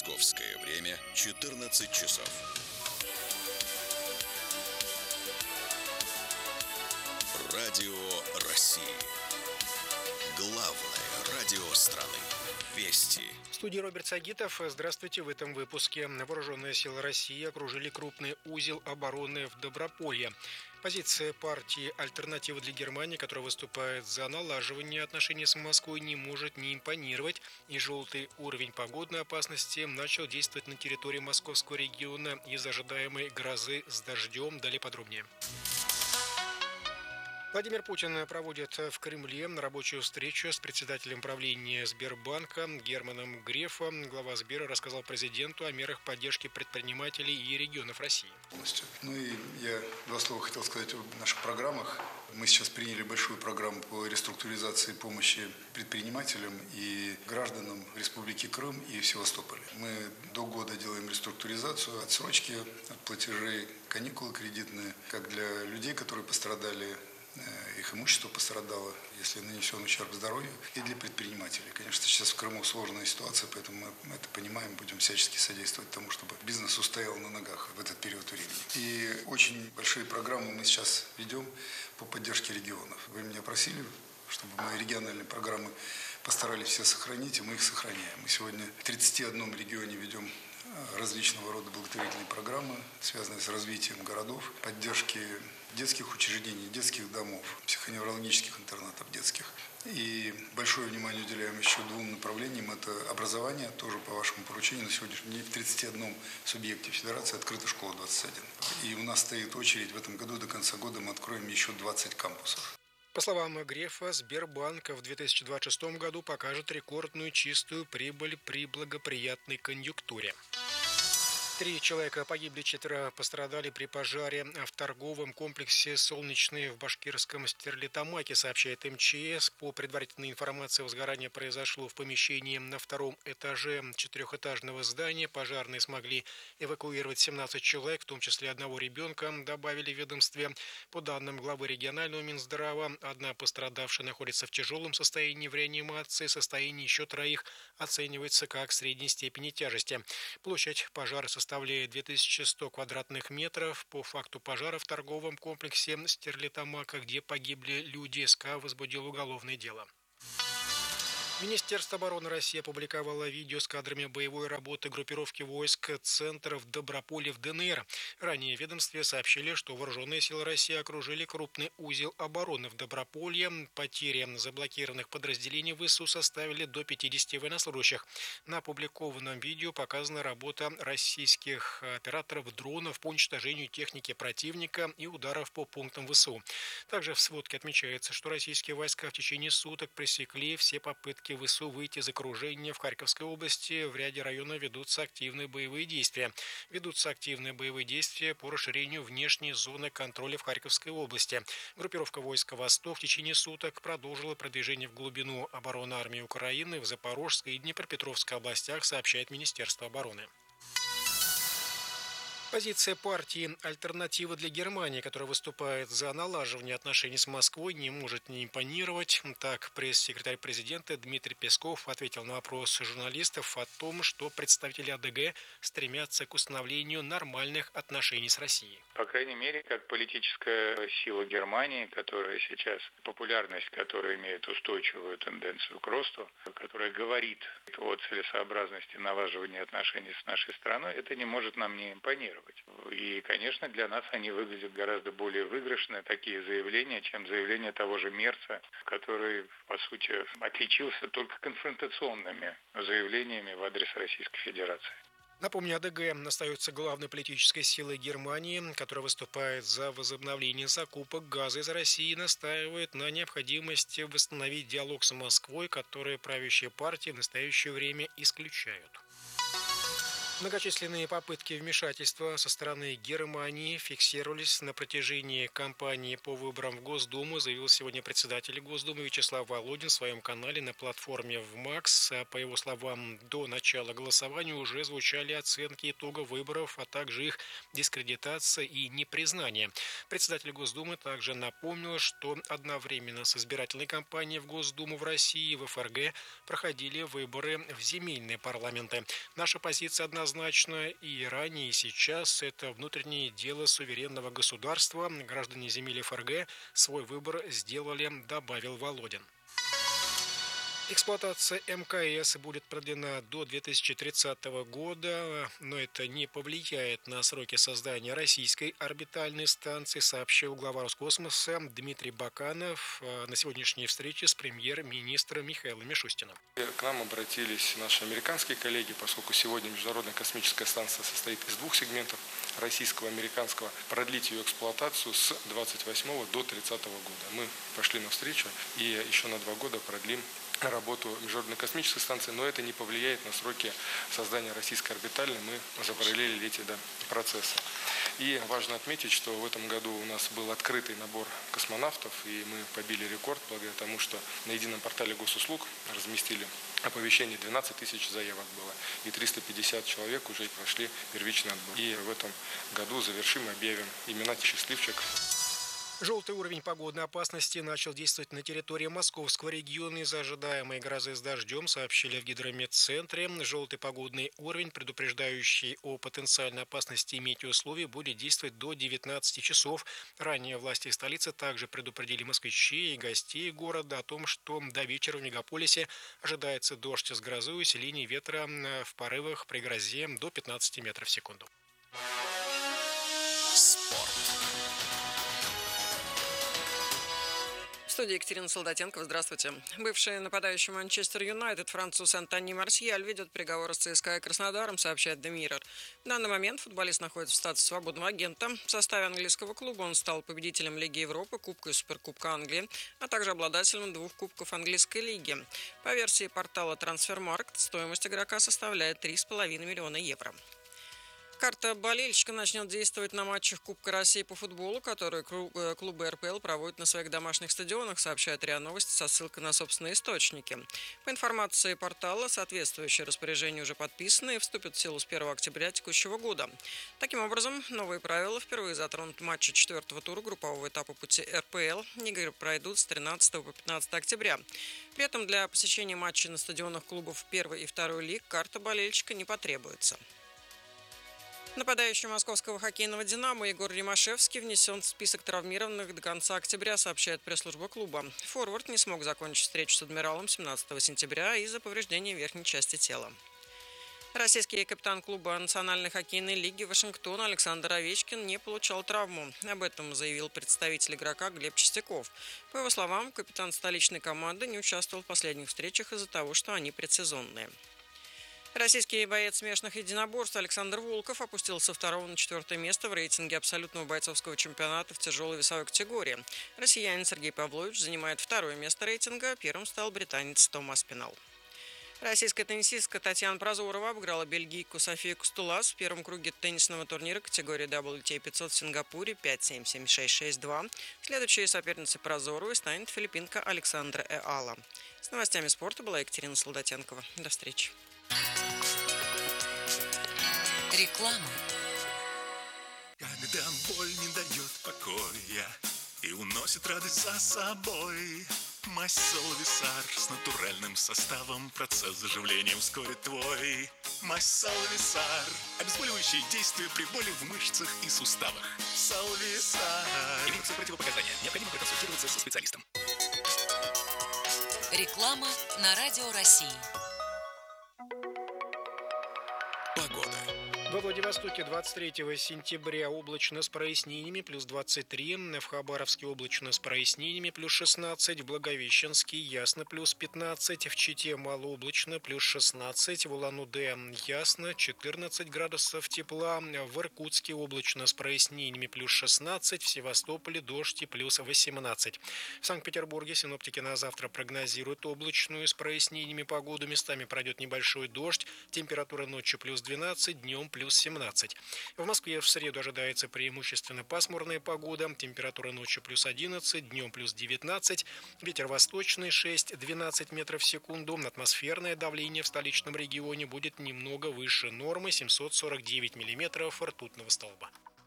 Московское время 14 часов. Радио России. Главное радио страны. Вести. В студии Роберт Сагитов. Здравствуйте. В этом выпуске. Вооруженные силы России окружили крупный узел обороны в Доброполье. Позиция партии «Альтернатива для Германии», которая выступает за налаживание отношений с Москвой, не может не импонировать, и желтый уровень погодной опасности начал действовать на территории московского региона из-за ожидаемой грозы с дождем. Далее подробнее. Владимир Путин проводит в Кремле рабочую встречу с председателем правления Сбербанка Германом Грефом. Глава Сбера рассказал президенту о мерах поддержки предпринимателей и регионов России. Ну и я два слова хотел сказать о наших программах. Мы сейчас приняли большую программу по реструктуризации помощи предпринимателям и гражданам Республики Крым и Севастополя. Мы до года делаем реструктуризацию, отсрочки от платежей, каникулы кредитные, как для людей, которые пострадали, их имущество пострадало, если нанесен ущерб здоровью, и для предпринимателей. Конечно, сейчас в Крыму сложная ситуация, поэтому мы это понимаем, будем всячески содействовать тому, чтобы бизнес устоял на ногах в этот период времени. И очень большие программы мы сейчас ведем по поддержке регионов. Вы меня просили, чтобы мы региональные программы постарались все сохранить, и мы их сохраняем. Мы сегодня в 31 регионе ведем различного рода благотворительные программы, связанные с развитием городов, поддержки детских учреждений, детских домов, психоневрологических интернатов детских. И большое внимание уделяем еще двум направлениям. Это образование, тоже по вашему поручению. На сегодняшний день в 31 субъекте Федерации открыта школа 21. И у нас стоит очередь в этом году, до конца года мы откроем еще 20 кампусов. По словам Грефа, Сбербанк в 2026 году покажет рекордную чистую прибыль при благоприятной конъюнктуре. 3 человека погибли, 4 пострадали при пожаре в торговом комплексе «Солнечный» в башкирском Стерлитамаке, сообщает МЧС. По предварительной информации, возгорание произошло в помещении на 2-м этаже 4-этажного здания. Пожарные смогли эвакуировать 17 человек, в том числе одного ребенка, добавили в ведомстве. По данным главы регионального Минздрава, одна пострадавшая находится в тяжелом состоянии в реанимации. Состояние еще 3 оценивается как средней степени тяжести. Площадь пожара составляет 2100 квадратных метров. По факту пожара в торговом комплексе Стерлитамака, где погибли люди, СК возбудил уголовное дело. Министерство обороны России опубликовало видео с кадрами боевой работы группировки войск «Центр» в Доброполье в ДНР. Ранее в ведомстве сообщили, что вооруженные силы России окружили крупный узел обороны в Доброполье. Потери заблокированных подразделений ВСУ составили до 50 военнослужащих. На опубликованном видео показана работа российских операторов дронов по уничтожению техники противника и ударов по пунктам ВСУ. Также в сводке отмечается, что российские войска в течение суток пресекли все попытки ВСУ выйти из окружения в Харьковской области. В ряде районов ведутся активные боевые действия. Ведутся активные боевые действия по расширению внешней зоны контроля в Харьковской области. Группировка войска «Восток» в течение суток продолжила продвижение в глубину обороны армии Украины в Запорожской и Днепропетровской областях, сообщает Министерство обороны. Позиция партии «Альтернатива для Германии», которая выступает за налаживание отношений с Москвой, не может не импонировать. Так, пресс-секретарь президента Дмитрий Песков ответил на вопрос журналистов о том, что представители АДГ стремятся к установлению нормальных отношений с Россией. По крайней мере, как политическая сила Германии, которая сейчас, популярность которая имеет устойчивую тенденцию к росту, которая говорит о целесообразности налаживания отношений с нашей страной, это не может нам не импонировать. И, конечно, для нас они выглядят гораздо более выигрышно, такие заявления, чем заявления того же Мерца, который, по сути, отличился только конфронтационными заявлениями в адрес Российской Федерации. Напомню, АДГ остается главной политической силой Германии, которая выступает за возобновление закупок газа из России и настаивает на необходимости восстановить диалог с Москвой, который правящие партии в настоящее время исключают. Многочисленные попытки вмешательства со стороны Германии фиксировались на протяжении кампании по выборам в Госдуму, заявил сегодня председатель Госдумы Вячеслав Володин в своем канале на платформе ВМАКС. По его словам, до начала голосования уже звучали оценки итогов выборов, а также их дискредитация и непризнание. Председатель Госдумы также напомнил, что одновременно с избирательной кампанией в Госдуму в России и в ФРГ проходили выборы в земельные парламенты. Наша позиция однозначна и ранее, и сейчас. Это внутреннее дело суверенного государства. Граждане земель ФРГ свой выбор сделали, добавил Володин. Эксплуатация МКС будет продлена до 2030 года, но это не повлияет на сроки создания российской орбитальной станции, сообщил глава Роскосмоса Дмитрий Баканов на сегодняшней встрече с премьер-министром Михаилом Мишустиным. К нам обратились наши американские коллеги, поскольку сегодня Международная космическая станция состоит из двух сегментов, российского и американского, продлить ее эксплуатацию с 28 до 30 года. Мы пошли навстречу и еще на 2 года продлим работу Международной космической станции, но это не повлияет на сроки создания российской орбитальной. Мы запараллелили эти процессы. И важно отметить, что в этом году у нас был открытый набор космонавтов, и мы побили рекорд благодаря тому, что на едином портале госуслуг разместили оповещение, 12 тысяч заявок было, и 350 человек уже прошли первичный отбор. И в этом году завершим и объявим имена счастливчиков. Желтый уровень погодной опасности начал действовать на территории Московского региона из-за ожидаемой грозы с дождем, сообщили в Гидрометцентре. Желтый погодный уровень, предупреждающий о потенциальной опасности метеоусловий, будет действовать до 19 часов. Ранее власти столицы также предупредили москвичей и гостей города о том, что до вечера в мегаполисе ожидается дождь с грозой, усиление ветра в порывах при грозе до 15 метров в секунду. Спорт. В студии Екатерина Солдатенкова. Здравствуйте. Бывший нападающий Манчестер Юнайтед француз Антони Марсиаль ведет переговоры с ЦСКА и Краснодаром, сообщает The Mirror. В данный момент футболист находится в статусе свободного агента. В составе английского клуба он стал победителем Лиги Европы, Кубка и Суперкубка Англии, а также обладателем 2 кубков английской лиги. По версии портала Transfermarkt, стоимость игрока составляет 3,5 миллиона евро. Карта болельщика начнет действовать на матчах Кубка России по футболу, которые клубы РПЛ проводят на своих домашних стадионах, сообщает РИА Новости со ссылкой на собственные источники. По информации портала, соответствующее распоряжение уже подписано и вступит в силу с 1 октября текущего года. Таким образом, новые правила впервые затронут матчи 4-го тура группового этапа пути РПЛ. Игры пройдут с 13 по 15 октября. При этом для посещения матчей на стадионах клубов 1 и 2 лиг карта болельщика не потребуется. Нападающий московского хоккейного «Динамо» Егор Римашевский внесен в список травмированных до конца октября, сообщает пресс-служба клуба. Форвард не смог закончить встречу с «Адмиралом» 17 сентября из-за повреждения верхней части тела. Российский капитан клуба Национальной хоккейной лиги Вашингтон Александр Овечкин не получал травму. Об этом заявил представитель игрока Глеб Чистяков. По его словам, капитан столичной команды не участвовал в последних встречах из-за того, что они предсезонные. Российский боец смешанных единоборств Александр Волков опустился с 2 на 4 место в рейтинге абсолютного бойцовского чемпионата в тяжелой весовой категории. Россиянин Сергей Павлович занимает 2 место рейтинга, первым стал британец Том Аспиналл. Российская теннисистка Татьяна Прозорова обыграла бельгийку Софию Кустулас в первом круге теннисного турнира категории WTA 500 в Сингапуре 5-7, 7-6, 6-2. Следующей соперницей Прозоровой станет филиппинка Александра Эала. С новостями спорта была Екатерина Солдатенкова. До встречи. Реклама. Когда боль не дает покоя и уносит радость за собой, мазь Салвисар с натуральным составом процесс заживления ускорит твой. Мазь Салвисар. Обезболивающее действие при боли в мышцах и суставах. Салвисар. Имеются противопоказания. Необходимо проконсультироваться со специалистом. Реклама на Радио России. Погода. Во Владивостоке 23 сентября облачно с прояснениями плюс 23, в Хабаровске облачно с прояснениями плюс 16, в Благовещенске ясно плюс 15, в Чите малооблачно плюс 16, в Улан-Удэ ясно 14 градусов тепла, в Иркутске облачно с прояснениями плюс 16, в Севастополе дождь и плюс 18. В Санкт-Петербурге синоптики на завтра прогнозируют облачную с прояснениями погоду, местами пройдет небольшой дождь, температура ночью плюс 12, днем плюс 17. В Москве в среду ожидается преимущественно пасмурная погода. Температура ночью плюс 11, днем плюс 19. Ветер восточный 6-12 метров в секунду. Атмосферное давление в столичном регионе будет немного выше нормы 749 миллиметров ртутного столба.